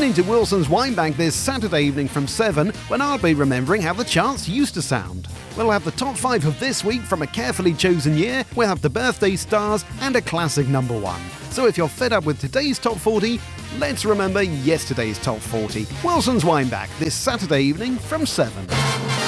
in to Wilson's Wine Bank this Saturday evening from 7, when I'll be remembering how the charts used to sound. We'll have the top 5 of this week from a carefully chosen year, we'll have the birthday stars, and a classic number 1. So if you're fed up with today's top 40, let's remember yesterday's top 40. Wilson's Wine Bank this Saturday evening from 7.